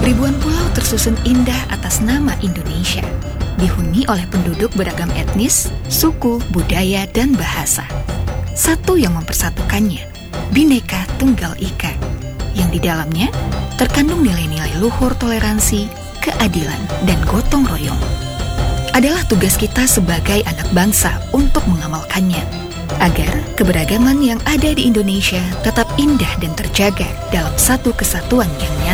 Ribuan pulau tersusun indah atas nama Indonesia, dihuni oleh penduduk beragam etnis, suku, budaya, dan bahasa. Satu yang mempersatukannya, Bhinneka Tunggal Ika, yang di dalamnya terkandung nilai-nilai luhur toleransi, keadilan, dan gotong royong. Adalah tugas kita sebagai anak bangsa untuk mengamalkannya, agar keberagaman yang ada di Indonesia tetap indah dan terjaga dalam satu kesatuan yang nyata.